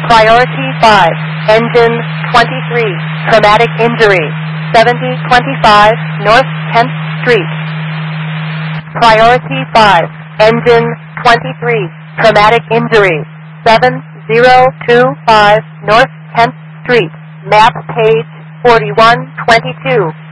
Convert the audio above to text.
Priority 5, engine 23, traumatic injury, 7025 North 10th Street. Priority 5, engine 23, traumatic injury, 7025 North 10th Street. Map page 4122.